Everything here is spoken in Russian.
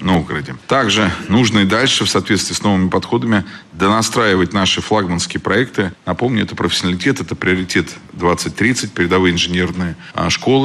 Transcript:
Новгороде. Также нужно и дальше, в соответствии с новыми подходами, донастраивать наши флагманские проекты. Напомню, это профессионалитет, это приоритет 2030, передовые инженерные школы.